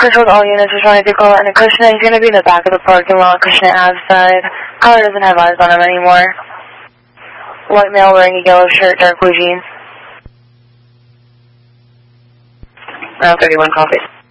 Controlled all units responding to call and Acushnet. He's going to be in the back of the parking lot, Acushnet Ave side. Caller doesn't have eyes on him anymore. White male wearing a yellow shirt, dark blue jeans. Round 31, copy.